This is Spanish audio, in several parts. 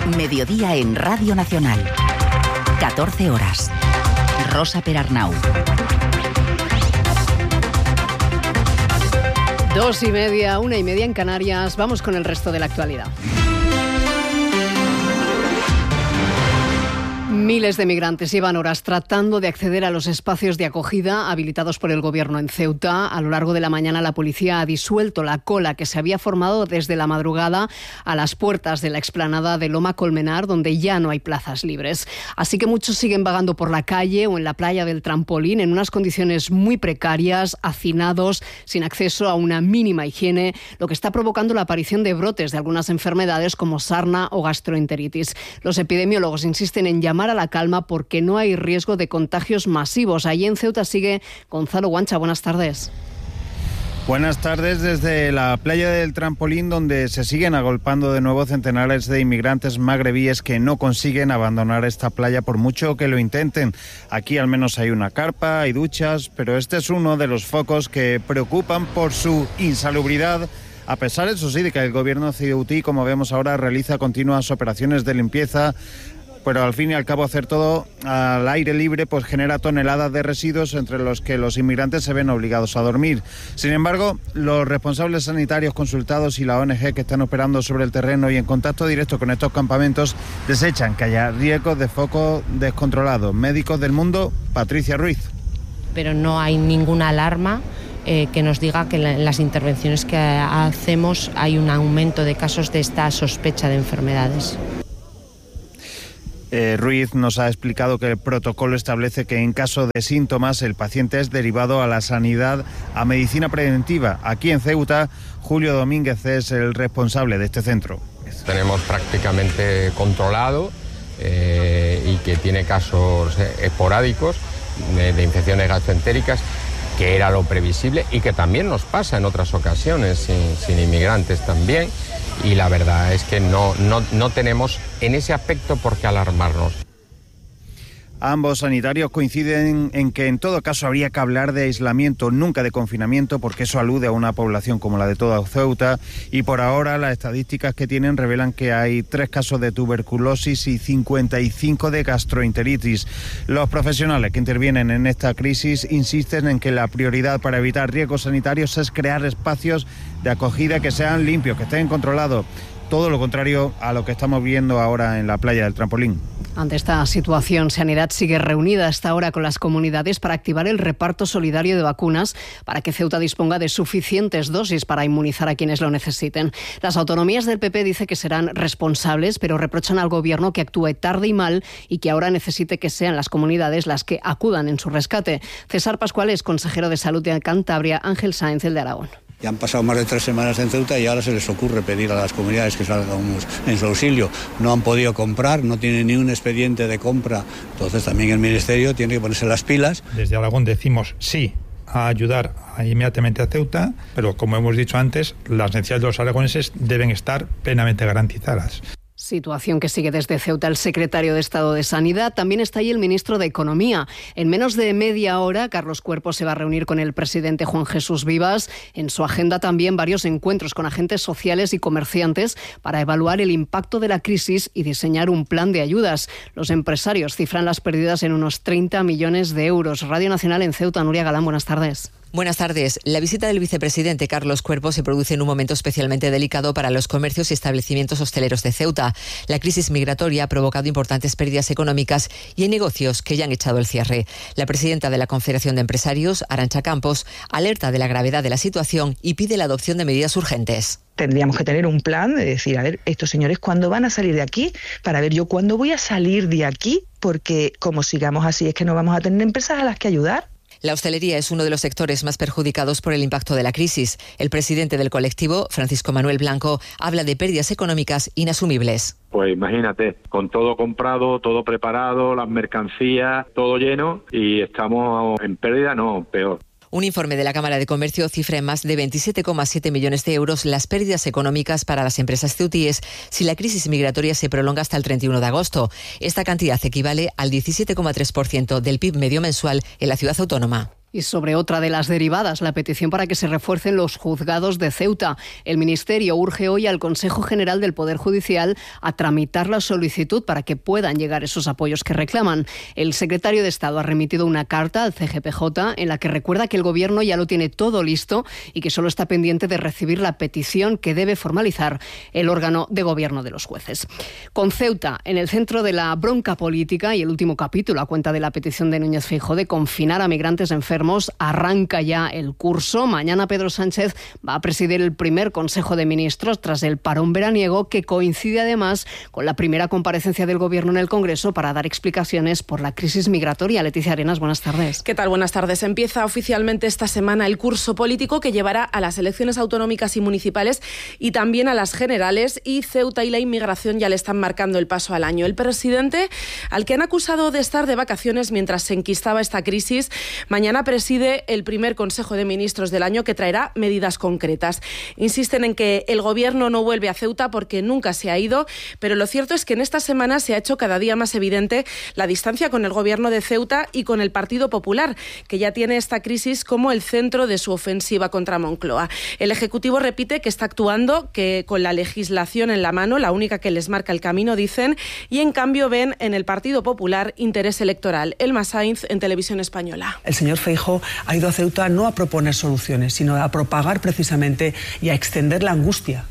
Mediodía en Radio Nacional. 14 horas. Rosa Perarnau. 2:30, 1:30 en Canarias. Vamos con el resto de la actualidad. Miles de migrantes llevan horas tratando de acceder a los espacios de acogida habilitados por el Gobierno en Ceuta. A lo largo de la mañana la policía ha disuelto la cola que se había formado desde la madrugada a las puertas de la explanada de Loma Colmenar, donde ya no hay plazas libres. Así que muchos siguen vagando por la calle o en la playa del Trampolín en unas condiciones muy precarias, hacinados, sin acceso a una mínima higiene, lo que está provocando la aparición de brotes de algunas enfermedades como sarna o gastroenteritis. Los epidemiólogos insisten en llamar a la calma porque no hay riesgo de contagios masivos. Allí en Ceuta sigue Gonzalo Guancha. Buenas tardes. Buenas tardes desde la playa del Trampolín, donde se siguen agolpando de nuevo centenares de inmigrantes magrebíes que no consiguen abandonar esta playa por mucho que lo intenten. Aquí al menos hay una carpa, hay duchas, pero este es uno de los focos que preocupan por su insalubridad. A pesar, eso sí, de que el gobierno ceutí, como vemos ahora, realiza continuas operaciones de limpieza, pero al fin y al cabo hacer todo al aire libre pues genera toneladas de residuos entre los que los inmigrantes se ven obligados a dormir. Sin embargo, los responsables sanitarios consultados y la ONG que están operando sobre el terreno y en contacto directo con estos campamentos desechan que haya riesgos de foco descontrolado. Médicos del Mundo, Patricia Ruiz. Pero no hay ninguna alarma que nos diga que en las intervenciones que hacemos hay un aumento de casos de esta sospecha de enfermedades. Ruiz nos ha explicado que el protocolo establece que en caso de síntomas el paciente es derivado a la sanidad, a medicina preventiva. Aquí en Ceuta, Julio Domínguez es el responsable de este centro. Tenemos prácticamente controlado y que tiene casos esporádicos de infecciones gastroentéricas, que era lo previsible y que también nos pasa en otras ocasiones, sin inmigrantes también. Y la verdad es que no tenemos en ese aspecto por qué alarmarnos. Ambos sanitarios coinciden en que en todo caso habría que hablar de aislamiento, nunca de confinamiento, porque eso alude a una población como la de toda Ceuta, y por ahora las estadísticas que tienen revelan que hay 3 casos de tuberculosis y 55 de gastroenteritis. Los profesionales que intervienen en esta crisis insisten en que la prioridad para evitar riesgos sanitarios es crear espacios de acogida que sean limpios, que estén controlados. Todo lo contrario a lo que estamos viendo ahora en la playa del Trampolín. Ante esta situación, Sanidad sigue reunida hasta ahora con las comunidades para activar el reparto solidario de vacunas para que Ceuta disponga de suficientes dosis para inmunizar a quienes lo necesiten. Las autonomías del PP dicen que serán responsables, pero reprochan al Gobierno que actúe tarde y mal y que ahora necesite que sean las comunidades las que acudan en su rescate. César Pascual es consejero de Salud de Cantabria, Ángel Sáenz, el de Aragón. Ya han pasado más de 3 semanas en Ceuta y ahora se les ocurre pedir a las comunidades que salgamos en su auxilio. No han podido comprar, no tienen ni un expediente de compra, entonces también el Ministerio tiene que ponerse las pilas. Desde Aragón decimos sí a ayudar inmediatamente a Ceuta, pero como hemos dicho antes, las necesidades de los aragoneses deben estar plenamente garantizadas. Situación que sigue desde Ceuta el secretario de Estado de Sanidad. También está ahí el ministro de Economía. En menos de media hora, Carlos Cuerpo se va a reunir con el presidente Juan Jesús Vivas. En su agenda también varios encuentros con agentes sociales y comerciantes para evaluar el impacto de la crisis y diseñar un plan de ayudas. Los empresarios cifran las pérdidas en unos 30 millones de euros. Radio Nacional en Ceuta, Nuria Galán, buenas tardes. Buenas tardes. La visita del vicepresidente Carlos Cuerpo se produce en un momento especialmente delicado para los comercios y establecimientos hosteleros de Ceuta. La crisis migratoria ha provocado importantes pérdidas económicas y hay negocios que ya han echado el cierre. La presidenta de la Confederación de Empresarios, Arantxa Campos, alerta de la gravedad de la situación y pide la adopción de medidas urgentes. Tendríamos que tener un plan de decir, a ver, estos señores, ¿cuándo van a salir de aquí? Para ver yo cuándo voy a salir de aquí, porque como sigamos así es que no vamos a tener empresas a las que ayudar. La hostelería es uno de los sectores más perjudicados por el impacto de la crisis. El presidente del colectivo, Francisco Manuel Blanco, habla de pérdidas económicas inasumibles. Pues imagínate, con todo comprado, todo preparado, las mercancías, todo lleno y estamos en pérdida, no, peor. Un informe de la Cámara de Comercio cifra en más de 27,7 millones de euros las pérdidas económicas para las empresas ceutíes si la crisis migratoria se prolonga hasta el 31 de agosto. Esta cantidad equivale al 17,3% del PIB medio mensual en la ciudad autónoma. Y sobre otra de las derivadas, la petición para que se refuercen los juzgados de Ceuta. El Ministerio urge hoy al Consejo General del Poder Judicial a tramitar la solicitud para que puedan llegar esos apoyos que reclaman. El secretario de Estado ha remitido una carta al CGPJ en la que recuerda que el Gobierno ya lo tiene todo listo y que solo está pendiente de recibir la petición que debe formalizar el órgano de gobierno de los jueces. Con Ceuta en el centro de la bronca política y el último capítulo a cuenta de la petición de Núñez Feijóo de confinar a migrantes enfermos, arranca ya el curso. Mañana Pedro Sánchez va a presidir el primer Consejo de Ministros tras el parón veraniego, que coincide además con la primera comparecencia del Gobierno en el Congreso para dar explicaciones por la crisis migratoria. Leticia Arenas, buenas tardes. ¿Qué tal? Buenas tardes. Empieza oficialmente esta semana el curso político que llevará a las elecciones autonómicas y municipales y también a las generales, y Ceuta y la inmigración ya le están marcando el paso al año. El presidente, al que han acusado de estar de vacaciones mientras se enquistaba esta crisis, mañana preside el primer Consejo de Ministros del año que traerá medidas concretas. Insisten en que el Gobierno no vuelve a Ceuta porque nunca se ha ido, pero lo cierto es que en esta semana se ha hecho cada día más evidente la distancia con el Gobierno de Ceuta y con el Partido Popular, que ya tiene esta crisis como el centro de su ofensiva contra Moncloa. El Ejecutivo repite que está actuando, que con la legislación en la mano, la única que les marca el camino, dicen, y en cambio ven en el Partido Popular interés electoral. Elma Sainz, en Televisión Española. El señor Feijóo ha ido a Ceuta no a proponer soluciones, sino a propagar precisamente y a extender la angustia.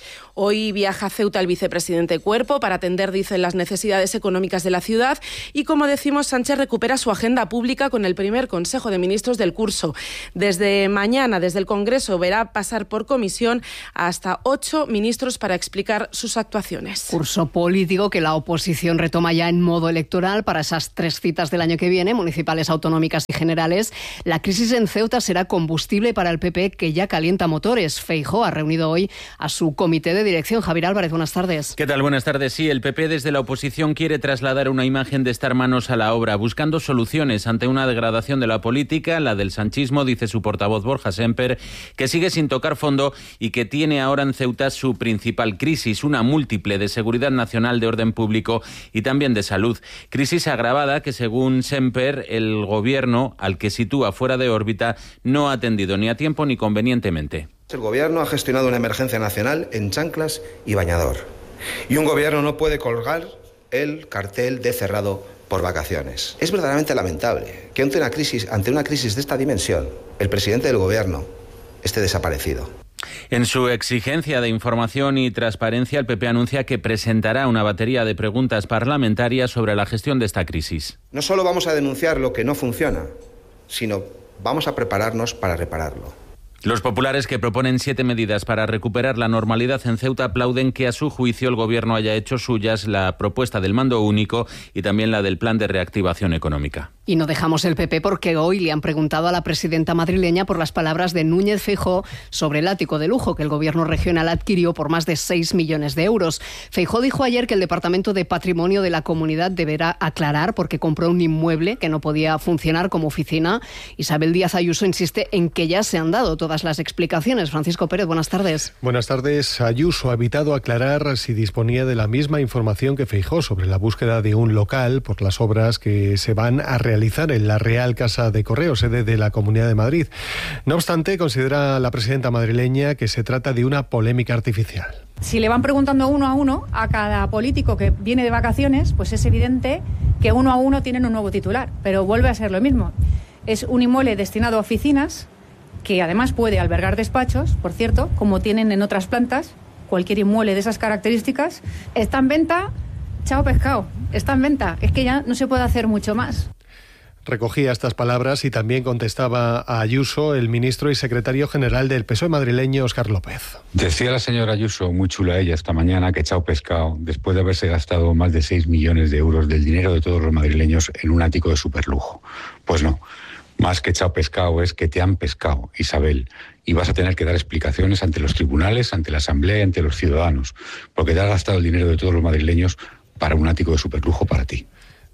Hoy viaja a Ceuta el vicepresidente Cuerpo para atender, dicen, las necesidades económicas de la ciudad y, como decimos, Sánchez recupera su agenda pública con el primer Consejo de Ministros del curso. Desde mañana, desde el Congreso, verá pasar por comisión hasta 8 ministros para explicar sus actuaciones. Curso político que la oposición retoma ya en modo electoral para esas 3 citas del año que viene, municipales, autonómicas y generales. La crisis en Ceuta será combustible para el PP, que ya calienta motores. Feijóo ha reunido hoy a su comité de dirección. Javier Álvarez, buenas tardes. ¿Qué tal? Buenas tardes. Sí, el PP desde la oposición quiere trasladar una imagen de estar manos a la obra, buscando soluciones ante una degradación de la política, la del sanchismo, dice su portavoz Borja Semper, que sigue sin tocar fondo y que tiene ahora en Ceuta su principal crisis, una múltiple de seguridad nacional, de orden público y también de salud. Crisis agravada que, según Semper, el Gobierno, al que sitúa fuera de órbita, no ha atendido ni a tiempo ni convenientemente. El Gobierno ha gestionado una emergencia nacional en chanclas y bañador. Y un Gobierno no puede colgar el cartel de cerrado por vacaciones. Es verdaderamente lamentable que ante una crisis de esta dimensión, el presidente del Gobierno esté desaparecido. En su exigencia de información y transparencia, el PP anuncia que presentará una batería de preguntas parlamentarias sobre la gestión de esta crisis. No solo vamos a denunciar lo que no funciona, sino vamos a prepararnos para repararlo. Los populares, que proponen 7 medidas para recuperar la normalidad en Ceuta, aplauden que a su juicio el Gobierno haya hecho suyas la propuesta del mando único y también la del plan de reactivación económica. Y no dejamos el PP porque hoy le han preguntado a la presidenta madrileña por las palabras de Núñez Feijóo sobre el ático de lujo que el Gobierno regional adquirió por más de 6 millones de euros. Feijóo dijo ayer que el Departamento de Patrimonio de la Comunidad deberá aclarar por qué compró un inmueble que no podía funcionar como oficina. Isabel Díaz Ayuso insiste en que ya se han dado todas las explicaciones. Francisco Pérez, buenas tardes. Buenas tardes. Ayuso ha evitado aclarar si disponía de la misma información que Feijóo sobre la búsqueda de un local por las obras que se van a realizar en la Real Casa de Correos, sede de la Comunidad de Madrid. No obstante, considera la presidenta madrileña que se trata de una polémica artificial. Si le van preguntando uno a uno a cada político que viene de vacaciones, pues es evidente que uno a uno tienen un nuevo titular, pero vuelve a ser lo mismo. Es un inmueble destinado a oficinas, que además puede albergar despachos, por cierto, como tienen en otras plantas. Cualquier inmueble de esas características está en venta. Chao pescado, está en venta. Es que ya no se puede hacer mucho más. Recogía estas palabras y también contestaba a Ayuso el ministro y secretario general del PSOE madrileño, Óscar López. Decía la señora Ayuso, muy chula ella esta mañana, que chao pescado, después de haberse gastado más de 6 millones de euros del dinero de todos los madrileños en un ático de superlujo. Pues no, más que chao pescado es que te han pescado, Isabel, y vas a tener que dar explicaciones ante los tribunales, ante la Asamblea y ante los ciudadanos, porque te has gastado el dinero de todos los madrileños para un ático de superlujo para ti.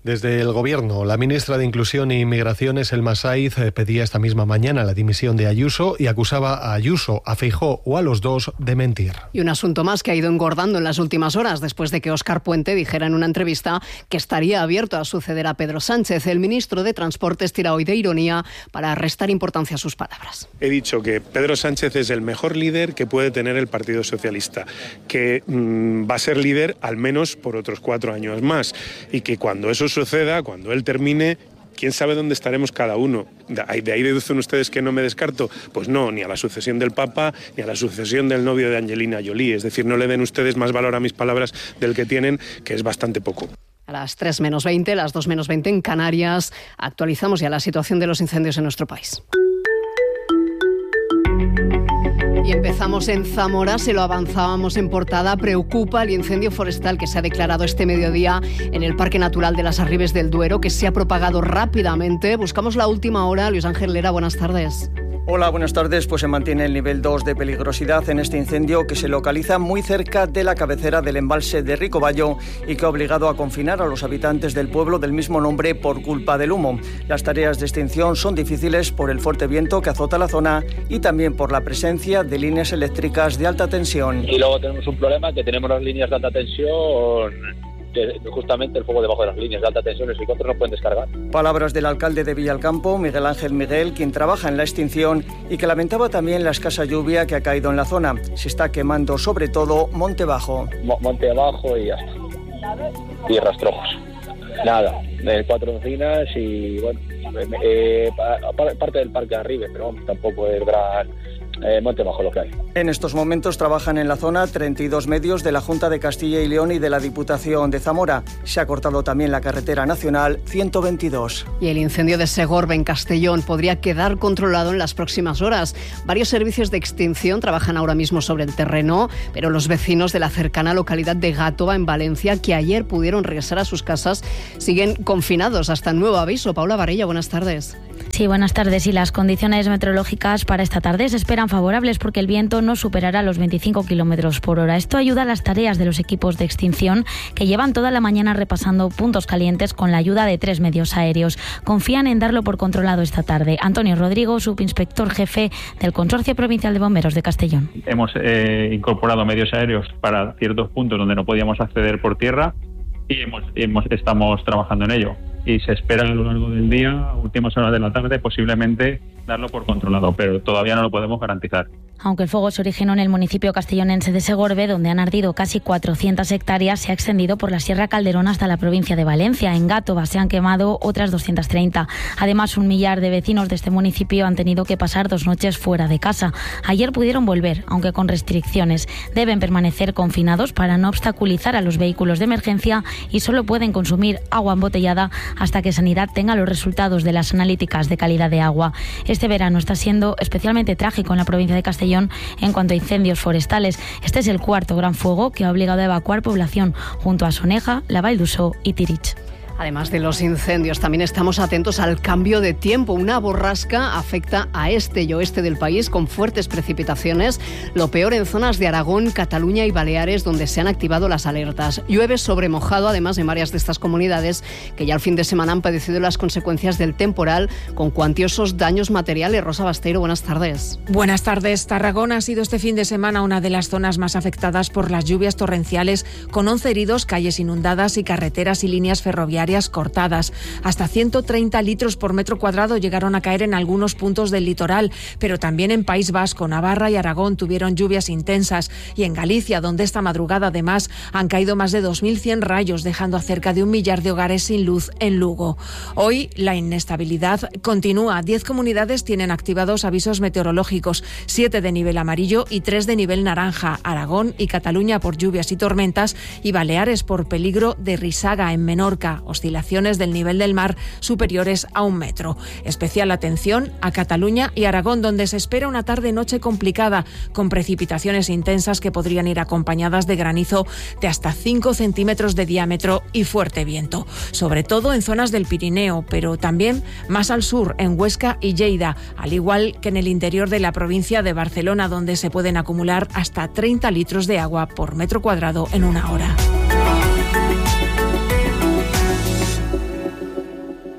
Desde el Gobierno, la ministra de Inclusión e Inmigraciones, Elma Saiz, pedía esta misma mañana la dimisión de Ayuso y acusaba a Ayuso, a Feijóo o a los dos de mentir. Y un asunto más que ha ido engordando en las últimas horas después de que Óscar Puente dijera en una entrevista que estaría abierto a suceder a Pedro Sánchez. El ministro de Transportes tira hoy de ironía para restar importancia a sus palabras. He dicho que Pedro Sánchez es el mejor líder que puede tener el Partido Socialista, que va a ser líder al menos por otros 4 años más y que cuando eso suceda, cuando él termine, quién sabe dónde estaremos cada uno. De ahí deducen ustedes que no me descarto. Pues no, ni a la sucesión del Papa, ni a la sucesión del novio de Angelina Jolie. Es decir, no le den ustedes más valor a mis palabras del que tienen, que es bastante poco. A las 3 menos 20, las 2 menos 20 en Canarias, actualizamos ya la situación de los incendios en nuestro país. Y empezamos en Zamora, se lo avanzábamos en portada, preocupa el incendio forestal que se ha declarado este mediodía en el Parque Natural de las Arribes del Duero, que se ha propagado rápidamente. Buscamos la última hora. Luis Ángel Lera, buenas tardes. Hola, buenas tardes. Pues se mantiene el nivel 2 de peligrosidad en este incendio que se localiza muy cerca de la cabecera del embalse de Ricoballo y que ha obligado a confinar a los habitantes del pueblo del mismo nombre por culpa del humo. Las tareas de extinción son difíciles por el fuerte viento que azota la zona y también por la presencia de líneas eléctricas de alta tensión. Y luego tenemos un problema, que tenemos las líneas de alta tensión, que justamente el fuego debajo de las líneas de alta tensión, los helicópteros no pueden descargar. Palabras del alcalde de Villalcampo, Miguel Ángel Miguel, quien trabaja en la extinción y que lamentaba también la escasa lluvia que ha caído en la zona. Se está quemando sobre todo Monte Bajo. Monte Abajo y ya está. Y Rastrojos. Nada, 4 encinas y bueno, parte del parque de arriba, pero vamos, tampoco es gran... Monte Bajo lo que hay. En estos momentos trabajan en la zona 32 medios de la Junta de Castilla y León y de la Diputación de Zamora. Se ha cortado también la carretera nacional 122. Y el incendio de Segorbe en Castellón podría quedar controlado en las próximas horas. Varios servicios de extinción trabajan ahora mismo sobre el terreno, pero los vecinos de la cercana localidad de Gátova, en Valencia, que ayer pudieron regresar a sus casas, siguen confinados hasta nuevo aviso. Paula Varella, buenas tardes. Sí, buenas tardes. Y las condiciones meteorológicas para esta tarde se esperan favorables porque el viento no superará los 25 kilómetros por hora. Esto ayuda a las tareas de los equipos de extinción que llevan toda la mañana repasando puntos calientes con la ayuda de 3 medios aéreos. Confían en darlo por controlado esta tarde. Antonio Rodrigo, subinspector jefe del Consorcio Provincial de Bomberos de Castellón. Hemos incorporado medios aéreos para ciertos puntos donde no podíamos acceder por tierra y estamos trabajando en ello. Y se espera a lo largo del día, últimas horas de la tarde, posiblemente darlo por controlado, pero todavía no lo podemos garantizar. Aunque el fuego se originó en el municipio castellonense de Segorbe, donde han ardido casi 400 hectáreas, se ha extendido por la Sierra Calderón hasta la provincia de Valencia. En Gátova se han quemado otras 230. Además, 1 millar de vecinos de este municipio han tenido que pasar 2 noches fuera de casa. Ayer pudieron volver, aunque con restricciones. Deben permanecer confinados para no obstaculizar a los vehículos de emergencia y solo pueden consumir agua embotellada hasta que Sanidad tenga los resultados de las analíticas de calidad de agua. Este verano está siendo especialmente trágico en la provincia de Castellón en cuanto a incendios forestales. Este es el 4º gran fuego que ha obligado a evacuar población junto a Soneja, la Vall d'Uixó y Tirich. Además de los incendios, también estamos atentos al cambio de tiempo. Una borrasca afecta a este y oeste del país con fuertes precipitaciones. Lo peor en zonas de Aragón, Cataluña y Baleares, donde se han activado las alertas. Llueve sobre mojado, además, en varias de estas comunidades que ya el fin de semana han padecido las consecuencias del temporal con cuantiosos daños materiales. Rosa Basteiro, buenas tardes. Buenas tardes. Tarragona ha sido este fin de semana una de las zonas más afectadas por las lluvias torrenciales, con 11 heridos, calles inundadas y carreteras y líneas ferroviarias cortadas. Hasta 130 litros por metro cuadrado llegaron a caer en algunos puntos del litoral, pero también en País Vasco, Navarra y Aragón tuvieron lluvias intensas, y en Galicia, donde esta madrugada además han caído más de 2.100 rayos, dejando a cerca de 1 millar de hogares sin luz en Lugo. Hoy la inestabilidad continúa. 10 comunidades tienen activados avisos meteorológicos, 7 de nivel amarillo y 3 de nivel naranja. Aragón y Cataluña por lluvias y tormentas, y Baleares por peligro de risaga en Menorca, oscilaciones del nivel del mar superiores a 1 metro. Especial atención a Cataluña y Aragón, donde se espera una tarde-noche complicada, con precipitaciones intensas que podrían ir acompañadas de granizo de hasta 5 centímetros de diámetro y fuerte viento, sobre todo en zonas del Pirineo, pero también más al sur, en Huesca y Lleida, al igual que en el interior de la provincia de Barcelona, donde se pueden acumular hasta 30 litros de agua por metro cuadrado en 1 hora.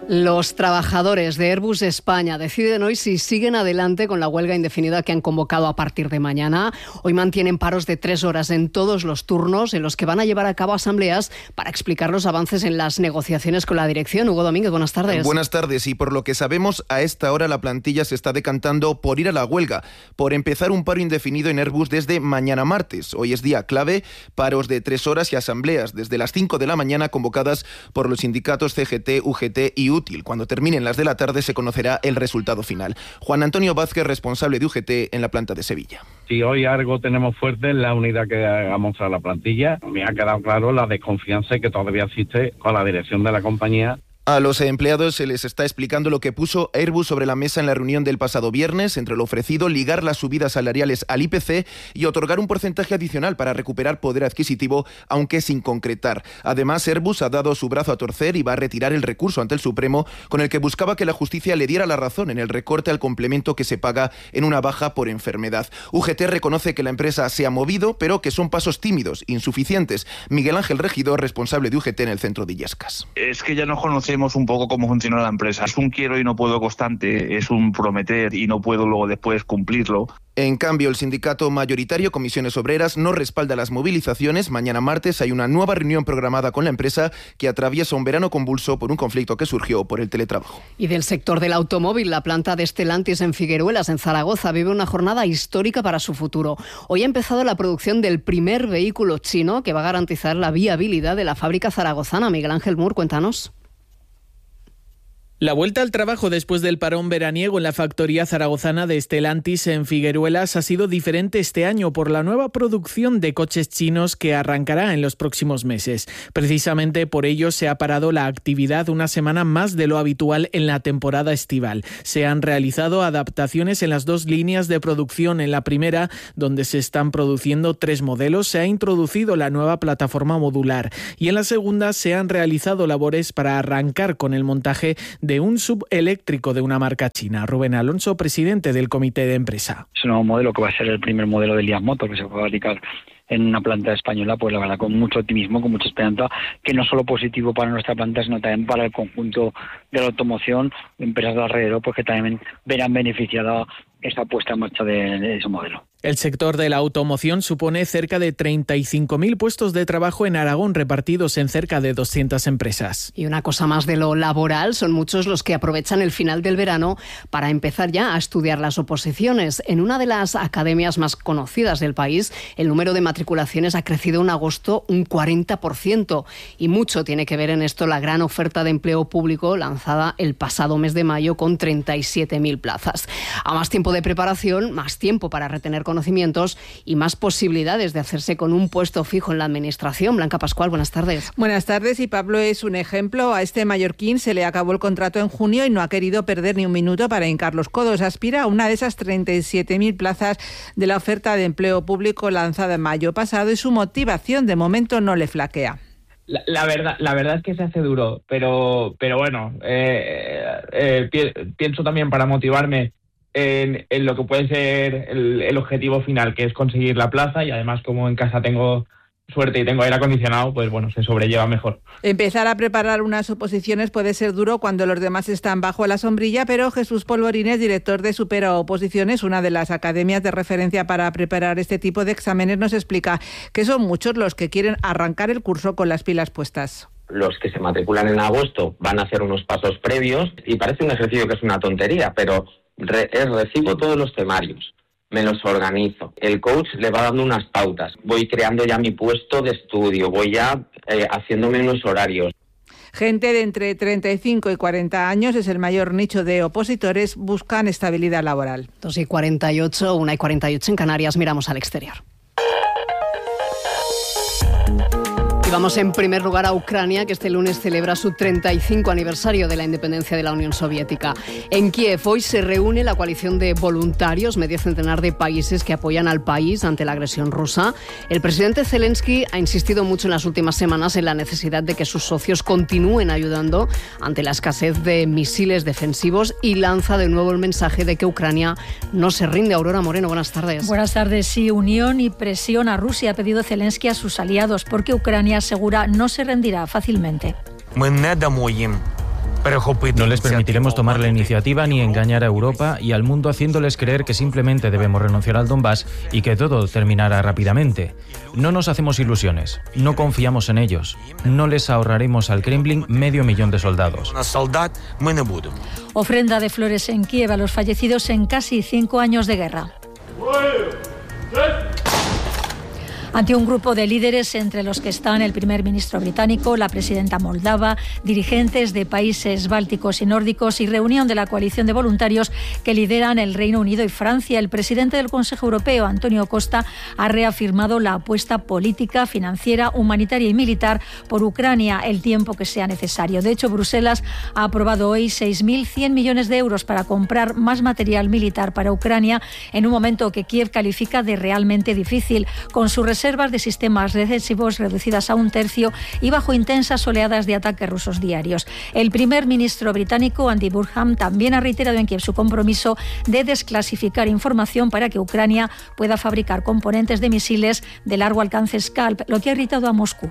Los trabajadores de Airbus España deciden hoy si siguen adelante con la huelga indefinida que han convocado a partir de mañana. Hoy mantienen paros de 3 horas en todos los turnos en los que van a llevar a cabo asambleas para explicar los avances en las negociaciones con la dirección. Hugo Domínguez, buenas tardes. Buenas tardes. Y por lo que sabemos, a esta hora la plantilla se está decantando por ir a la huelga, por empezar un paro indefinido en Airbus desde mañana martes. Hoy es día clave, paros de 3 horas y asambleas desde las 5 de la mañana convocadas por los sindicatos CGT, UGT y Útil. Cuando terminen las de la tarde se conocerá el resultado final. Juan Antonio Vázquez, responsable de UGT en la planta de Sevilla. Si hoy algo tenemos fuerte en la unidad que ha mostrado la plantilla, me ha quedado claro la desconfianza que todavía existe con la dirección de la compañía. A los empleados se les está explicando lo que puso Airbus sobre la mesa en la reunión del pasado viernes, entre lo ofrecido, ligar las subidas salariales al IPC y otorgar un porcentaje adicional para recuperar poder adquisitivo, aunque sin concretar. Además, Airbus ha dado su brazo a torcer y va a retirar el recurso ante el Supremo con el que buscaba que la justicia le diera la razón en el recorte al complemento que se paga en una baja por enfermedad. UGT reconoce que la empresa se ha movido, pero que son pasos tímidos, insuficientes. Miguel Ángel Regidor, responsable de UGT en el centro de Illescas. Es que ya no conocemos un poco cómo funciona la empresa. Es un quiero y no puedo constante, es un prometer y no puedo luego después cumplirlo. En cambio, el sindicato mayoritario Comisiones Obreras no respalda las movilizaciones. Mañana martes hay una nueva reunión programada con la empresa que atraviesa un verano convulso por un conflicto que surgió por el teletrabajo. Y del sector del automóvil, la planta de Stellantis en Figueruelas, en Zaragoza, vive una jornada histórica para su futuro. Hoy ha empezado la producción del primer vehículo chino que va a garantizar la viabilidad de la fábrica zaragozana. Miguel Ángel Mur, cuéntanos. La vuelta al trabajo después del parón veraniego en la factoría zaragozana de Stellantis en Figueruelas ha sido diferente este año por la nueva producción de coches chinos que arrancará en los próximos meses. Precisamente por ello se ha parado la actividad una semana más de lo habitual en la temporada estival. Se han realizado adaptaciones en las 2 líneas de producción. En la primera, donde se están produciendo 3 modelos, se ha introducido la nueva plataforma modular y en la segunda se han realizado labores para arrancar con el montaje de un subeléctrico de una marca china. Rubén Alonso, presidente del comité de empresa. Es un nuevo modelo que va a ser el primer modelo de Lias Motor que se va a fabricar en una planta española, pues la verdad con mucho optimismo, con mucha esperanza, que no solo positivo para nuestra planta, sino también para el conjunto de la automoción, empresas de alrededor, pues que también verán beneficiada esta puesta en marcha de ese modelo. El sector de la automoción supone cerca de 35.000 puestos de trabajo en Aragón, repartidos en cerca de 200 empresas. Y una cosa más de lo laboral, son muchos los que aprovechan el final del verano para empezar ya a estudiar las oposiciones. En una de las academias más conocidas del país, el número de matriculaciones ha crecido en agosto un 40%. Y mucho tiene que ver en esto la gran oferta de empleo público lanzada el pasado mes de mayo con 37.000 plazas. A más tiempo de preparación, más tiempo para retener conocimientos y más posibilidades de hacerse con un puesto fijo en la administración. Blanca Pascual, buenas tardes. Buenas tardes, y Pablo es un ejemplo. A este mallorquín se le acabó el contrato en junio y no ha querido perder ni un minuto para hincar los codos. Aspira a una de esas 37.000 plazas de la oferta de empleo público lanzada en mayo pasado y su motivación de momento no le flaquea. La verdad es que se hace duro, pero bueno, pienso también para motivarme en lo que puede ser el objetivo final, que es conseguir la plaza, y además como en casa tengo suerte y tengo aire acondicionado, pues bueno, se sobrelleva mejor. Empezar a preparar unas oposiciones puede ser duro cuando los demás están bajo la sombrilla, pero Jesús Polvorines, director de Supera Oposiciones, una de las academias de referencia para preparar este tipo de exámenes, nos explica que son muchos los que quieren arrancar el curso con las pilas puestas. Los que se matriculan en agosto van a hacer unos pasos previos y parece un ejercicio que es una tontería, pero recibo todos los temarios, me los organizo, el coach le va dando unas pautas, voy creando ya mi puesto de estudio, voy ya haciéndome unos horarios. Gente de entre 35 y 40 años es el mayor nicho de opositores, buscan estabilidad laboral. 2:48, 1:48 en Canarias, miramos al exterior. Vamos en primer lugar a Ucrania, que este lunes celebra su 35 aniversario de la independencia de la Unión Soviética. En Kiev hoy se reúne la coalición de voluntarios, medio centenar de países que apoyan al país ante la agresión rusa. El presidente Zelensky ha insistido mucho en las últimas semanas en la necesidad de que sus socios continúen ayudando ante la escasez de misiles defensivos y lanza de nuevo el mensaje de que Ucrania no se rinde. Aurora Moreno, buenas tardes. Buenas tardes. Sí, unión y presión a Rusia ha pedido Zelensky a sus aliados porque Ucrania asegura no se rendirá fácilmente. No les permitiremos tomar la iniciativa ni engañar a Europa y al mundo haciéndoles creer que simplemente debemos renunciar al Donbass y que todo terminará rápidamente. No nos hacemos ilusiones, no confiamos en ellos, no les ahorraremos al Kremlin 500.000 de soldados. Ofrenda de flores en Kiev a los fallecidos en casi 5 años de guerra. Ante un grupo de líderes, entre los que están el primer ministro británico, la presidenta moldava, dirigentes de países bálticos y nórdicos y reunión de la coalición de voluntarios que lideran el Reino Unido y Francia, el presidente del Consejo Europeo, Antonio Costa, ha reafirmado la apuesta política, financiera, humanitaria y militar por Ucrania el tiempo que sea necesario. De hecho, Bruselas ha aprobado hoy 6.100 millones de euros para comprar más material militar para Ucrania en un momento que Kiev califica de realmente difícil, con sus reservas de sistemas defensivos reducidas a 1/3 y bajo intensas oleadas de ataques rusos diarios. El primer ministro británico, Andy Burnham, también ha reiterado en Kiev su compromiso de desclasificar información para que Ucrania pueda fabricar componentes de misiles de largo alcance Scalp, lo que ha irritado a Moscú.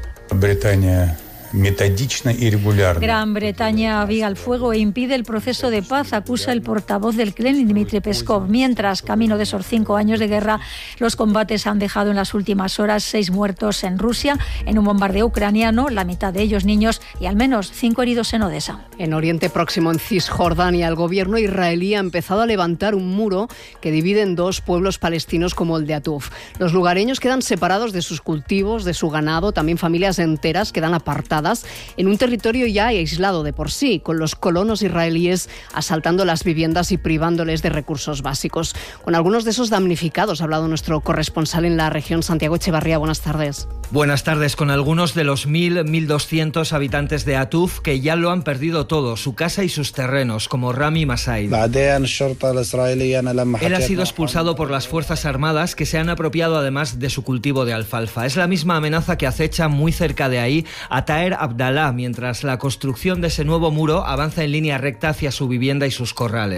Gran Bretaña aviva el fuego e impide el proceso de paz, acusa el portavoz del Kremlin, Dmitry Peskov. Mientras, camino de esos 5 años de guerra, los combates han dejado en las últimas horas 6 muertos en Rusia, en un bombardeo ucraniano, la mitad de ellos niños, y al menos 5 heridos en Odessa. En Oriente Próximo, en Cisjordania, el gobierno israelí ha empezado a levantar un muro que divide en 2 pueblos palestinos como el de Atuf. Los lugareños quedan separados de sus cultivos, de su ganado, también familias enteras quedan apartadas en un territorio ya aislado de por sí, con los colonos israelíes asaltando las viviendas y privándoles de recursos básicos. Con algunos de esos damnificados ha hablado nuestro corresponsal en la región, Santiago Echevarría. Buenas tardes. Buenas tardes. Con algunos de los 1.200 habitantes de Atuf que ya lo han perdido todo, su casa y sus terrenos, como Rami Masaid. Él ha sido expulsado por las Fuerzas Armadas, que se han apropiado además de su cultivo de alfalfa. Es la misma amenaza que acecha muy cerca de ahí a Taher Abdallah, mientras la construcción de ese nuevo muro avanza en línea recta hacia su vivienda y sus corrales.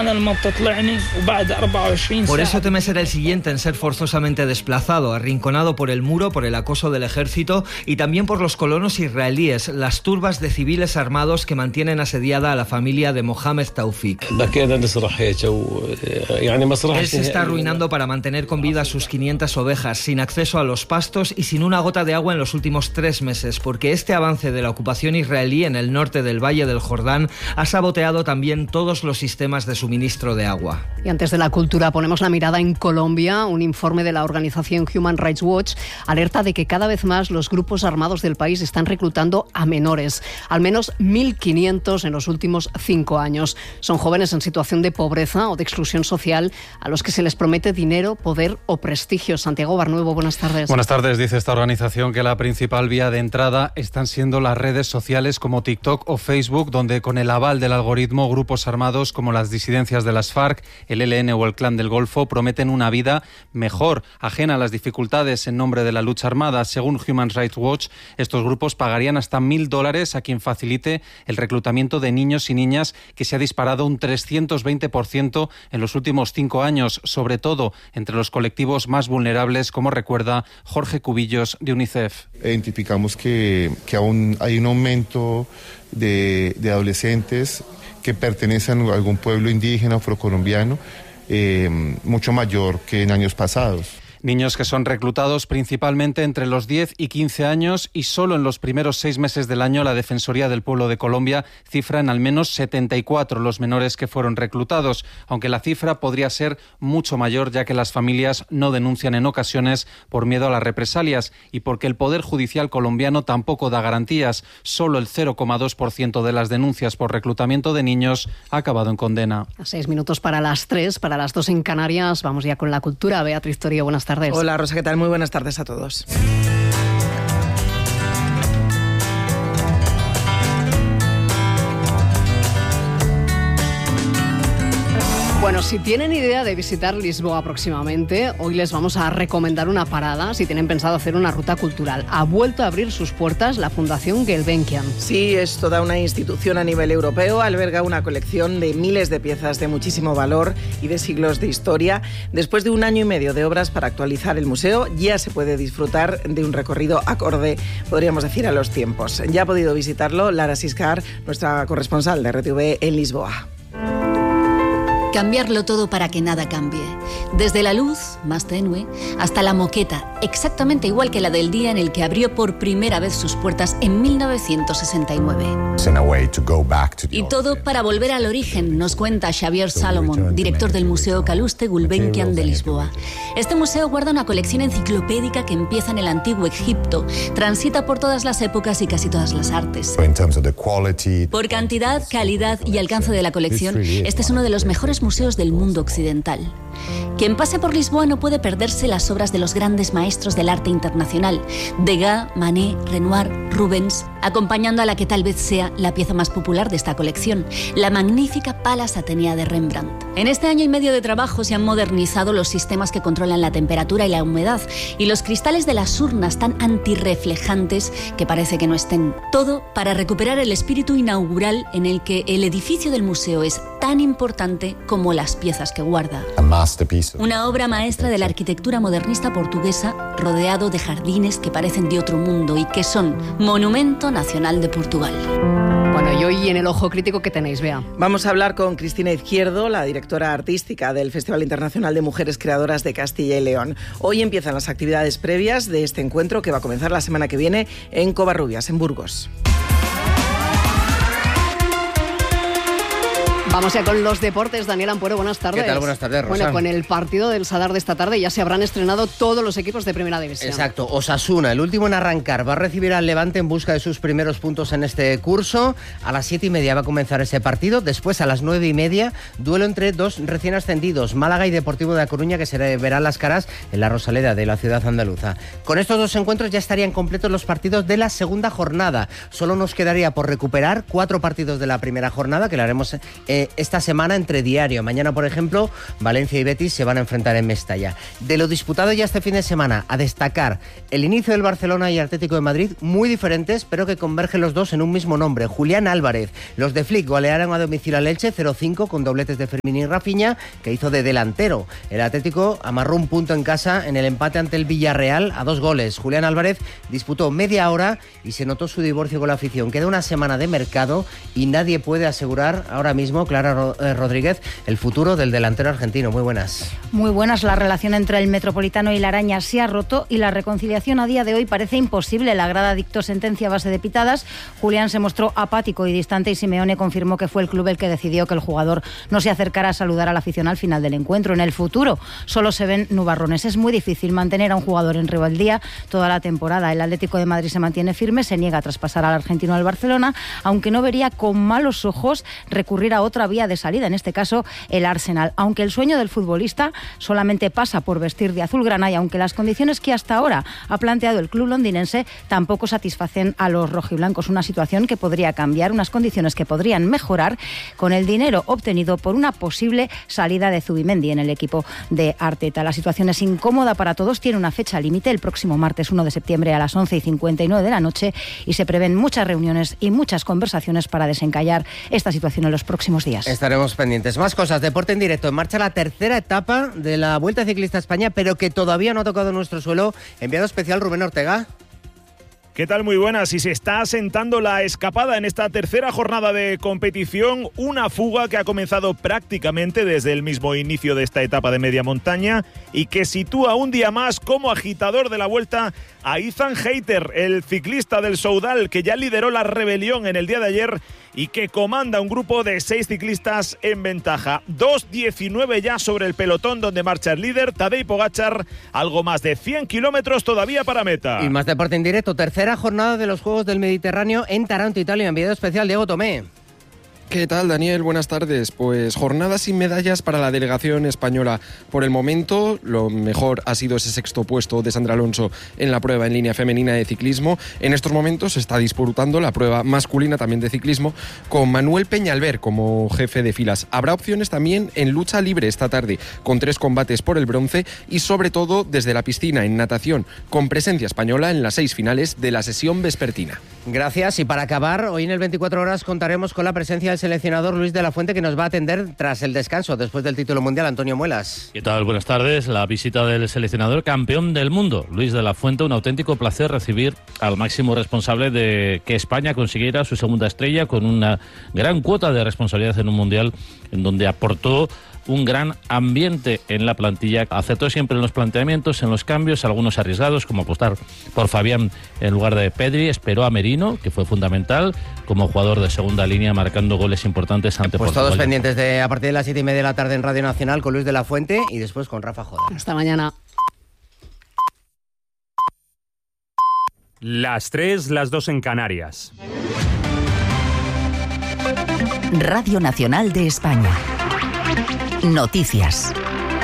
Por eso teme ser el siguiente en ser forzosamente desplazado, arrinconado por el muro, por el acoso del ejército y también por los colonos israelíes, las turbas de civiles armados que mantienen asediada a la familia de Mohamed Taufik. Él se está arruinando para mantener con vida a sus 500 ovejas, sin acceso a los pastos y sin una gota de agua en los últimos 3 meses, porque este avance de la ocupación israelí en el norte del Valle del Jordán ha saboteado también todos los sistemas de suministro de agua. Y antes de la cultura ponemos la mirada en Colombia. Un informe de la organización Human Rights Watch alerta de que cada vez más los grupos armados del país están reclutando a menores, al menos 1.500 en los últimos 5 años. Son jóvenes en situación de pobreza o de exclusión social a los que se les promete dinero, poder o prestigio. Santiago Barnuevo, buenas tardes. Buenas tardes. Dice esta organización que la principal vía de entrada están siendo las redes sociales como TikTok o Facebook, donde con el aval del algoritmo grupos armados como las disidencias de las FARC, el ELN o el Clan del Golfo prometen una vida mejor, ajena a las dificultades en nombre de la lucha armada. Según Human Rights Watch, estos grupos pagarían hasta $1.000 a quien facilite el reclutamiento de niños y niñas, que se ha disparado un 320% en los últimos 5 años, sobre todo entre los colectivos más vulnerables, como recuerda Jorge Cubillos de UNICEF. Identificamos que aún hay un aumento de adolescentes que pertenecen a algún pueblo indígena afrocolombiano, mucho mayor que en años pasados. Niños que son reclutados principalmente entre los 10 y 15 años y solo en los primeros 6 meses del año la Defensoría del Pueblo de Colombia cifra en al menos 74 los menores que fueron reclutados, aunque la cifra podría ser mucho mayor, ya que las familias no denuncian en ocasiones por miedo a las represalias y porque el Poder Judicial colombiano tampoco da garantías. Solo el 0,2% de las denuncias por reclutamiento de niños ha acabado en condena. A 6 minutos para las 3, para las 2 en Canarias. Vamos ya con la cultura. Beatriz Torío, buenas tardes. Hola Rosa, ¿qué tal? Muy buenas tardes a todos. Bueno, si tienen idea de visitar Lisboa próximamente, hoy les vamos a recomendar una parada si tienen pensado hacer una ruta cultural. Ha vuelto a abrir sus puertas la Fundación Gulbenkian. Sí, es toda una institución a nivel europeo, alberga una colección de miles de piezas de muchísimo valor y de siglos de historia. Después de 1 año y medio de obras para actualizar el museo, ya se puede disfrutar de un recorrido acorde, podríamos decir, a los tiempos. Ya ha podido visitarlo Lara Siscar, nuestra corresponsal de RTV en Lisboa. Cambiarlo todo para que nada cambie. Desde la luz, más tenue, hasta la moqueta, exactamente igual que la del día en el que abrió por primera vez sus puertas en 1969. Y todo para volver al origen, nos cuenta Xavier Salomón, director del Museo Calouste Gulbenkian de Lisboa. Este museo guarda una colección enciclopédica que empieza en el antiguo Egipto, transita por todas las épocas y casi todas las artes. Por cantidad, calidad y alcance de la colección, este es uno de los mejores museos del mundo occidental. Quien pase por Lisboa no puede perderse las obras de los grandes maestros del arte internacional, Degas, Manet, Renoir, Rubens, acompañando a la que tal vez sea la pieza más popular de esta colección, la magnífica Palas Atenea de Rembrandt. En este año y medio de trabajo se han modernizado los sistemas que controlan la temperatura y la humedad, y los cristales de las urnas tan antirreflejantes que parece que no estén. Todo para recuperar el espíritu inaugural en el que el edificio del museo es tan importante como las piezas que guarda. Una obra maestra de la arquitectura modernista portuguesa, rodeado de jardines que parecen de otro mundo y que son Monumento Nacional de Portugal. Bueno, y hoy en el Ojo Crítico, ¿qué tenéis, Bea? Vamos a hablar con Cristina Izquierdo, la directora artística del Festival Internacional de Mujeres Creadoras de Castilla y León. Hoy empiezan las actividades previas de este encuentro que va a comenzar la semana que viene en Covarrubias, en Burgos. Vamos ya con los deportes. Daniel Ampuero, buenas tardes. ¿Qué tal? Buenas tardes, Rosa. Bueno, con el partido del Sadar de esta tarde ya se habrán estrenado todos los equipos de Primera División. Exacto. Osasuna, el último en arrancar, va a recibir al Levante en busca de sus primeros puntos en este curso. A las 7:30 va a comenzar ese partido. Después, a las 9:30, duelo entre dos recién ascendidos, Málaga y Deportivo de La Coruña, que se verán las caras en la Rosaleda de la ciudad andaluza. Con estos dos encuentros ya estarían completos los partidos de la segunda jornada. Solo nos quedaría por recuperar 4 partidos de la primera jornada, que lo haremos esta semana entre diario. Mañana, por ejemplo, Valencia y Betis se van a enfrentar en Mestalla. De lo disputado ya este fin de semana, a destacar el inicio del Barcelona y Atlético de Madrid, muy diferentes, pero que convergen los dos en un mismo nombre, Julián Álvarez. Los de Flick golearon a domicilio al Elche 0-5 con dobletes de Fermín y Rafinha, que hizo de delantero. El Atlético amarró un punto en casa en el empate ante el Villarreal a 2 goles. Julián Álvarez disputó media hora y se notó su divorcio con la afición. Queda una semana de mercado y nadie puede asegurar ahora mismo, Clara Rodríguez, el futuro del delantero argentino. Muy buenas. Muy buenas. La relación entre el Metropolitano y la Araña se ha roto y la reconciliación a día de hoy parece imposible. La grada dictó sentencia a base de pitadas. Julián se mostró apático y distante y Simeone confirmó que fue el club el que decidió que el jugador no se acercara a saludar a la afición al final del encuentro. En el futuro solo se ven nubarrones. Es muy difícil mantener a un jugador en rebeldía toda la temporada. El Atlético de Madrid se mantiene firme, se niega a traspasar al argentino al Barcelona, aunque no vería con malos ojos recurrir a otra vía de salida, en este caso el Arsenal. Aunque el sueño del futbolista solamente pasa por vestir de azulgrana y aunque las condiciones que hasta ahora ha planteado el club londinense tampoco satisfacen a los rojiblancos, una situación que podría cambiar, unas condiciones que podrían mejorar con el dinero obtenido por una posible salida de Zubimendi en el equipo de Arteta. La situación es incómoda para todos, tiene una fecha límite, el próximo martes 1 de septiembre a las 11:59 de la noche y se prevén muchas reuniones y muchas conversaciones para desencallar esta situación en los próximos días. Estaremos pendientes. Más cosas, deporte en directo. En marcha la tercera etapa de la Vuelta Ciclista a España, pero que todavía no ha tocado nuestro suelo. Enviado especial Rubén Ortega. ¿Qué tal? Muy buenas. Y se está asentando la escapada en esta tercera jornada de competición. Una fuga que ha comenzado prácticamente desde el mismo inicio de esta etapa de media montaña y que sitúa un día más como agitador de la Vuelta a Ethan Hayter, el ciclista del Soudal que ya lideró la rebelión en el día de ayer y que comanda un grupo de 6 ciclistas en ventaja. 2:19 ya sobre el pelotón donde marcha el líder, Tadej Pogačar, algo más de 100 kilómetros todavía para meta. Y más deporte en directo, tercera jornada de los Juegos del Mediterráneo en Taranto, Italia. Enviado especial Diego Tomé. ¿Qué tal, Daniel? Buenas tardes. Pues jornada sin medallas para la delegación española. Por el momento, lo mejor ha sido ese sexto puesto de Sandra Alonso en la prueba en línea femenina de ciclismo. En estos momentos se está disputando la prueba masculina también de ciclismo con Manuel Peñalver como jefe de filas. Habrá opciones también en lucha libre esta tarde, con 3 combates por el bronce y sobre todo desde la piscina en natación, con presencia española en las 6 finales de la sesión vespertina. Gracias. Y para acabar, hoy en el 24 horas contaremos con la presencia del seleccionador Luis de la Fuente, que nos va a atender tras el descanso después del título mundial. Antonio Muelas. ¿Qué tal? Buenas tardes. La visita del seleccionador campeón del mundo, Luis de la Fuente. Un auténtico placer recibir al máximo responsable de que España consiguiera su segunda estrella con una gran cuota de responsabilidad en un mundial en donde aportó un gran ambiente en la plantilla. Acertó siempre en los planteamientos, en los cambios, algunos arriesgados, como apostar por Fabián en lugar de Pedri. Esperó a Merino, que fue fundamental como jugador de segunda línea, marcando goles importantes ante Pues Portugal. todos pendientes de a partir de las 7:30 de la tarde en Radio Nacional con Luis de la Fuente y después con Rafa Joda. Hasta mañana. Las 3, las 2 en Canarias. Radio Nacional de España. Noticias.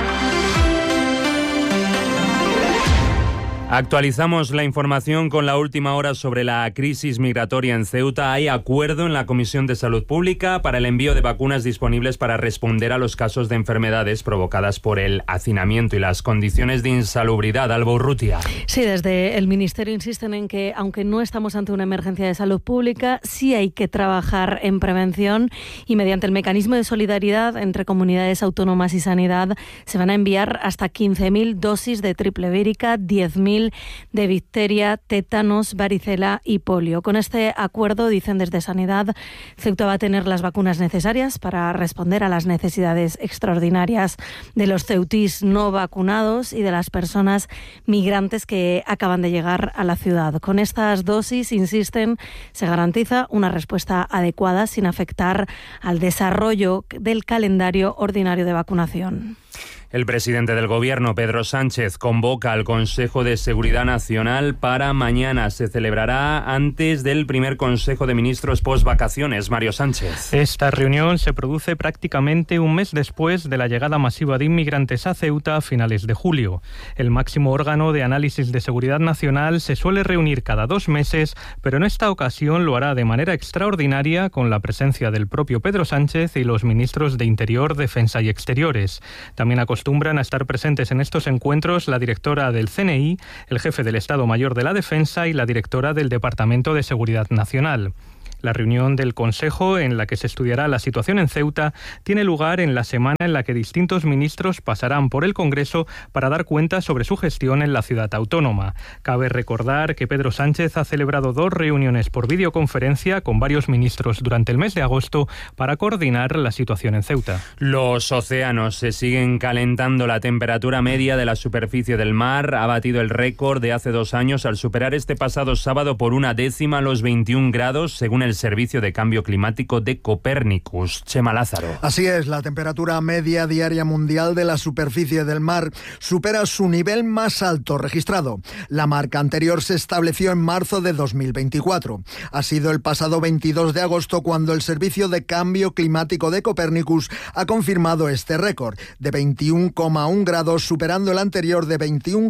Actualizamos la información con la última hora sobre la crisis migratoria en Ceuta. Hay acuerdo en la Comisión de Salud Pública para el envío de vacunas disponibles para responder a los casos de enfermedades provocadas por el hacinamiento y las condiciones de insalubridad. Alba Urrutia. Sí, desde el Ministerio insisten en que, aunque no estamos ante una emergencia de salud pública, sí hay que trabajar en prevención y mediante el mecanismo de solidaridad entre comunidades autónomas y sanidad se van a enviar hasta 15.000 dosis de triple vírica, 10.000 de difteria, tétanos, varicela y polio. Con este acuerdo, dicen desde Sanidad, Ceuta va a tener las vacunas necesarias para responder a las necesidades extraordinarias de los ceutís no vacunados y de las personas migrantes que acaban de llegar a la ciudad. Con estas dosis, insisten, se garantiza una respuesta adecuada sin afectar al desarrollo del calendario ordinario de vacunación. El presidente del Gobierno, Pedro Sánchez, convoca al Consejo de Seguridad Nacional para mañana. Se celebrará antes del primer Consejo de Ministros post-vacaciones. Mario Sánchez. Esta reunión se produce prácticamente un mes después de la llegada masiva de inmigrantes a Ceuta a finales de julio. El máximo órgano de análisis de seguridad nacional se suele reunir cada 2 meses, pero en esta ocasión lo hará de manera extraordinaria con la presencia del propio Pedro Sánchez y los ministros de Interior, Defensa y Exteriores. También acostumbran a estar presentes en estos encuentros la directora del CNI, el jefe del Estado Mayor de la Defensa y la directora del Departamento de Seguridad Nacional. La reunión del Consejo, en la que se estudiará la situación en Ceuta, tiene lugar en la semana en la que distintos ministros pasarán por el Congreso para dar cuenta sobre su gestión en la ciudad autónoma. Cabe recordar que Pedro Sánchez ha celebrado 2 reuniones por videoconferencia con varios ministros durante el mes de agosto para coordinar la situación en Ceuta. Los océanos se siguen calentando. La temperatura media de la superficie del mar ha batido el récord de hace 2 años al superar este pasado sábado por 1/10 los 21 grados, según el Servicio de Cambio Climático de Copernicus. Chema Lázaro. Así es, la temperatura media diaria mundial de la superficie del mar supera su nivel más alto registrado. La marca anterior se estableció en marzo de 2024. Ha sido el pasado 22 de agosto cuando el Servicio de Cambio Climático de Copernicus ha confirmado este récord de 21,1 grados, superando el anterior de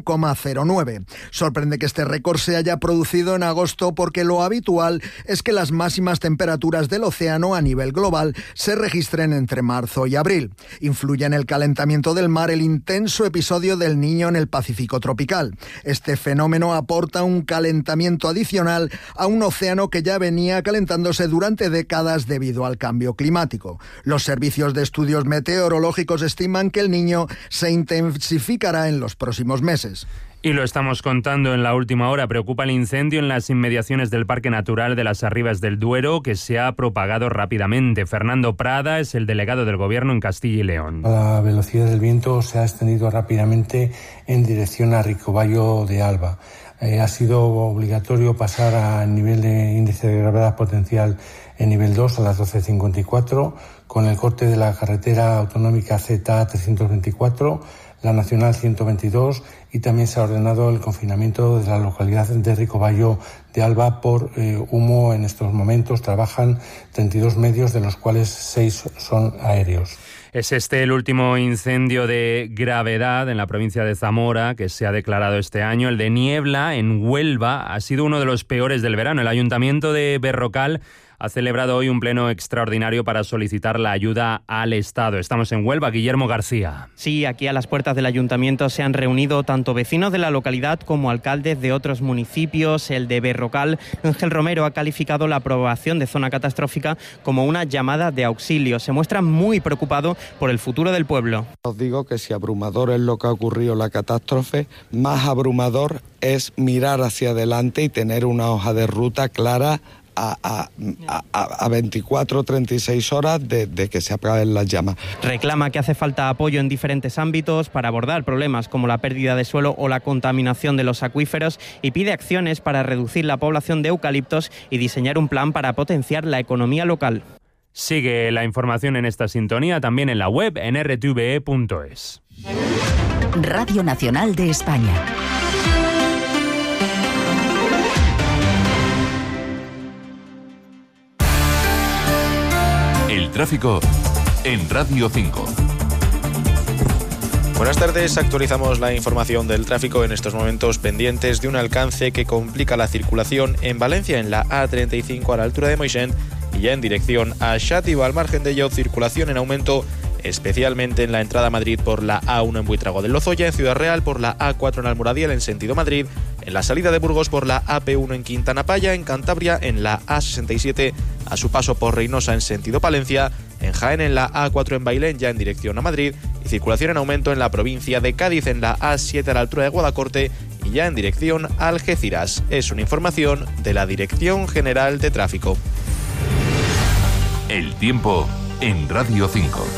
21,09. Sorprende que este récord se haya producido en agosto porque lo habitual es que las máximas temperaturas del océano a nivel global se registren entre marzo y abril. Influye en el calentamiento del mar el intenso episodio del Niño en el Pacífico tropical. Este fenómeno aporta un calentamiento adicional a un océano que ya venía calentándose durante décadas debido al cambio climático. Los servicios de estudios meteorológicos estiman que el Niño se intensificará en los próximos meses. Y lo estamos contando en la última hora. Preocupa el incendio en las inmediaciones del Parque Natural de las Arribas del Duero, que se ha propagado rápidamente. Fernando Prada es el delegado del Gobierno en Castilla y León. La velocidad del viento se ha extendido rápidamente en dirección a Ricobayo de Alba. Ha sido obligatorio pasar al nivel de índice de gravedad potencial en nivel 2 a las 12:54, con el corte de la carretera autonómica Z324, la Nacional 122 y también se ha ordenado el confinamiento de la localidad de Ricobayo de Alba por humo. En estos momentos trabajan 32 medios, de los cuales 6 son aéreos. Es este el último incendio de gravedad en la provincia de Zamora que se ha declarado este año. El de Niebla, en Huelva, ha sido uno de los peores del verano. El Ayuntamiento de Berrocal ha celebrado hoy un pleno extraordinario para solicitar la ayuda al Estado. Estamos en Huelva. Guillermo García. Sí, aquí a las puertas del Ayuntamiento se han reunido tanto vecinos de la localidad como alcaldes de otros municipios. El de Berrocal, Ángel Romero, ha calificado la aprobación de zona catastrófica como una llamada de auxilio. Se muestra muy preocupado por el futuro del pueblo. Os digo que si abrumador es lo que ha ocurrido, la catástrofe, más abrumador es mirar hacia adelante y tener una hoja de ruta clara a 24 o 36 horas de que se apaguen las llamas. Reclama que hace falta apoyo en diferentes ámbitos para abordar problemas como la pérdida de suelo o la contaminación de los acuíferos y pide acciones para reducir la población de eucaliptos y diseñar un plan para potenciar la economía local. Sigue la información en esta sintonía también en la web en rtve.es. Radio Nacional de España. El tráfico en Radio 5. Buenas tardes, actualizamos la información del tráfico en estos momentos pendientes de un alcance que complica la circulación en Valencia en la A35 a la altura de Moixent y ya en dirección a Xàtiva. Al margen de ello, circulación en aumento, especialmente en la entrada a Madrid por la A1 en Buitrago del Lozoya, en Ciudad Real por la A4 en Almoradiel en sentido Madrid, en la salida de Burgos por la AP1 en Quintana Paya, en Cantabria en la A67 a su paso por Reynosa en sentido Palencia, en Jaén en la A4 en Bailén ya en dirección a Madrid y circulación en aumento en la provincia de Cádiz en la A7 a la altura de Guadacorte y ya en dirección a Algeciras. Es una información de la Dirección General de Tráfico. El tiempo en Radio 5.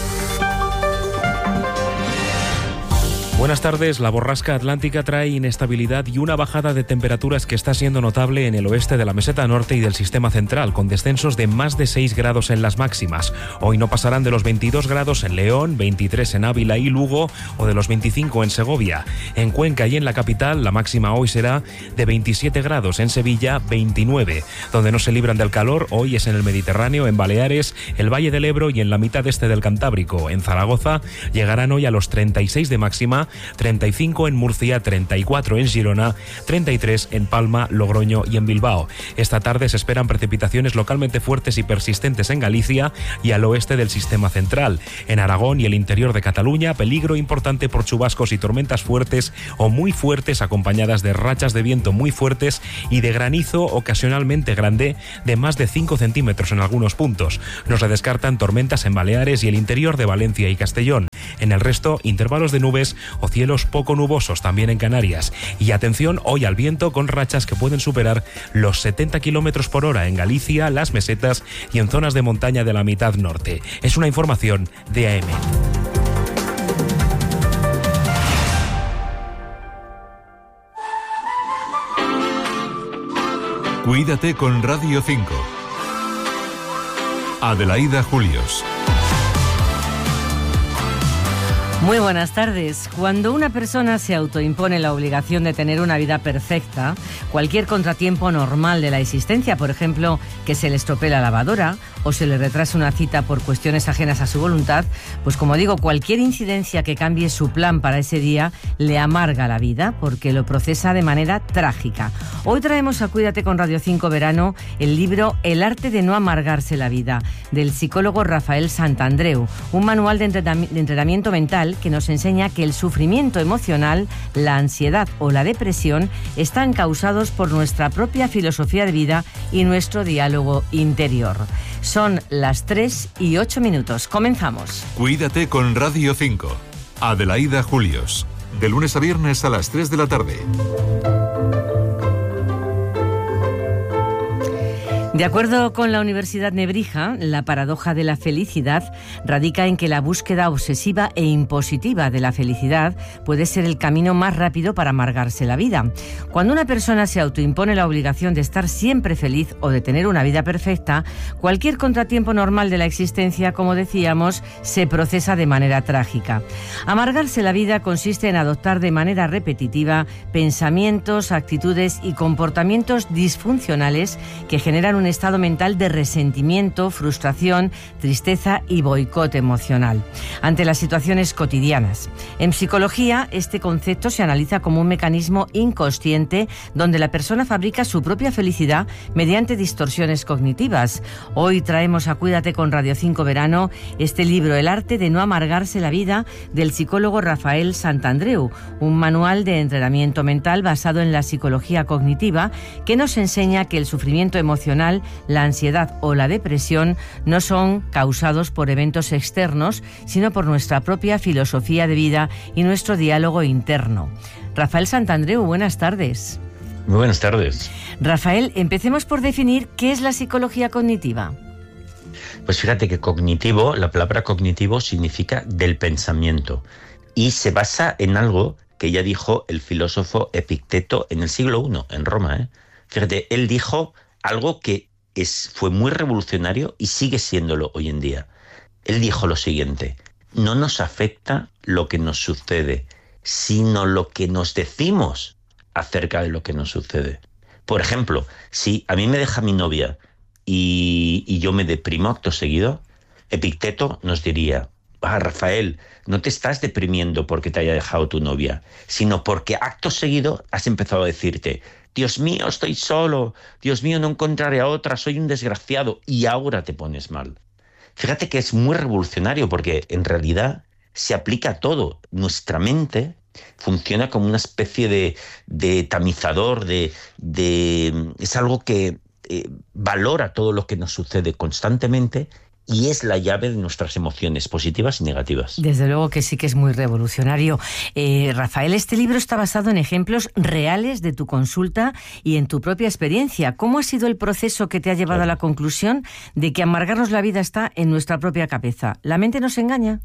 Buenas tardes. La borrasca atlántica trae inestabilidad y una bajada de temperaturas que está siendo notable en el oeste de la meseta norte y del sistema central, con descensos de más de 6 grados en las máximas. Hoy no pasarán de los 22 grados en León, 23 en Ávila y Lugo o de los 25 en Segovia. En Cuenca y en la capital, la máxima hoy será de 27 grados, en Sevilla 29. Donde no se libran del calor hoy es en el Mediterráneo, en Baleares, el Valle del Ebro y en la mitad este del Cantábrico. En Zaragoza llegarán hoy a los 36 de máxima, 35 en Murcia, 34 en Girona, 33 en Palma, Logroño y en Bilbao. Esta tarde se esperan precipitaciones localmente fuertes y persistentes en Galicia y al oeste del sistema central. En Aragón y el interior de Cataluña, peligro importante por chubascos y tormentas fuertes o muy fuertes acompañadas de rachas de viento muy fuertes y de granizo ocasionalmente grande de más de 5 centímetros en algunos puntos. No se descartan tormentas en Baleares y el interior de Valencia y Castellón. En el resto, intervalos de nubes o cielos poco nubosos también en Canarias. Y atención hoy al viento con rachas que pueden superar los 70 kilómetros por hora en Galicia, las mesetas y en zonas de montaña de la mitad norte. Es una información de AEMET. Cuídate con Radio 5. Adelaida Julios. Muy buenas tardes. Cuando una persona se autoimpone la obligación de tener una vida perfecta, cualquier contratiempo normal de la existencia, por ejemplo, que se le estropee la lavadora o se le retrase una cita por cuestiones ajenas a su voluntad, pues como digo, cualquier incidencia que cambie su plan para ese día le amarga la vida porque lo procesa de manera trágica. Hoy traemos a Cuídate con Radio 5 Verano el libro El arte de no amargarse la vida, del psicólogo Rafael Santandreu, un manual de entrenamiento mental que nos enseña que el sufrimiento emocional, la ansiedad o la depresión están causados por nuestra propia filosofía de vida y nuestro diálogo interior. Son las 3:08. Comenzamos. Cuídate con Radio 5. Adelaida Julios. De lunes a viernes a las 3 de la tarde. De acuerdo con la Universidad Nebrija, la paradoja de la felicidad radica en que la búsqueda obsesiva e impositiva de la felicidad puede ser el camino más rápido para amargarse la vida. Cuando una persona se autoimpone la obligación de estar siempre feliz o de tener una vida perfecta, cualquier contratiempo normal de la existencia, como decíamos, se procesa de manera trágica. Amargarse la vida consiste en adoptar de manera repetitiva pensamientos, actitudes y comportamientos disfuncionales que generan un estado mental de resentimiento, frustración, tristeza y boicot emocional ante las situaciones cotidianas. En psicología, este concepto se analiza como un mecanismo inconsciente donde la persona fabrica su propia felicidad mediante distorsiones cognitivas. Hoy traemos a Cuídate con Radio 5 Verano este libro, El arte de no amargarse la vida, del psicólogo Rafael Santandreu, un manual de entrenamiento mental basado en la psicología cognitiva que nos enseña que el sufrimiento emocional, la ansiedad o la depresión no son causados por eventos externos, sino por nuestra propia filosofía de vida y nuestro diálogo interno. Rafael Santandreu, buenas tardes. Muy buenas tardes. Rafael, empecemos por definir qué es la psicología cognitiva. Pues fíjate que cognitivo, la palabra cognitivo significa del pensamiento y se basa en algo que ya dijo el filósofo Epicteto en el siglo I, en Roma. Fíjate, él dijo algo que fue muy revolucionario y sigue siéndolo hoy en día. Él dijo lo siguiente: no nos afecta lo que nos sucede, sino lo que nos decimos acerca de lo que nos sucede. Por ejemplo, si a mí me deja mi novia y yo me deprimo acto seguido, Epicteto nos diría: Rafael, no te estás deprimiendo porque te haya dejado tu novia, sino porque acto seguido has empezado a decirte: Dios mío, estoy solo, Dios mío, no encontraré a otra, soy un desgraciado, y ahora te pones mal. Fíjate que es muy revolucionario porque en realidad se aplica a todo. Nuestra mente funciona como una especie de tamizador, es algo que valora todo lo que nos sucede constantemente y es la llave de nuestras emociones positivas y negativas. Desde luego que sí que es muy revolucionario. Rafael, este libro está basado en ejemplos reales de tu consulta y en tu propia experiencia. ¿Cómo ha sido el proceso que te ha llevado a la conclusión de que amargarnos la vida está en nuestra propia cabeza? ¿La mente nos engaña?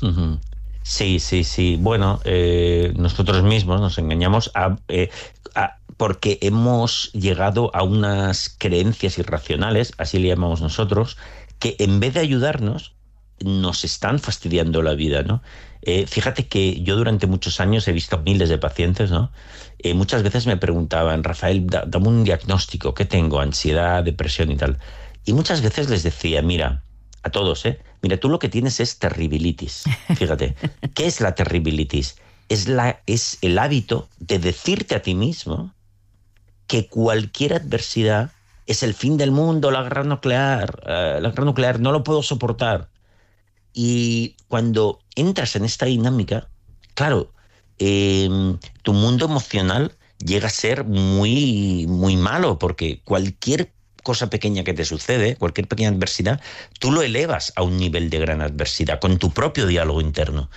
Sí. Bueno, nosotros mismos nos engañamos porque hemos llegado a unas creencias irracionales, así le llamamos nosotros, que en vez de ayudarnos, nos están fastidiando la vida, ¿no? Fíjate que yo durante muchos años he visto miles de pacientes, ¿no? Muchas veces me preguntaban: Rafael, dame un diagnóstico, ¿qué tengo? Ansiedad, depresión y tal. Y muchas veces les decía: mira, a todos, mira, tú lo que tienes es terribilitis. Fíjate, ¿qué es la terribilitis? Es el hábito de decirte a ti mismo que cualquier adversidad es el fin del mundo, la guerra nuclear, no lo puedo soportar. Y cuando entras en esta dinámica, claro, tu mundo emocional llega a ser muy, muy malo, porque cualquier cosa pequeña que te sucede, cualquier pequeña adversidad, tú lo elevas a un nivel de gran adversidad con tu propio diálogo interno.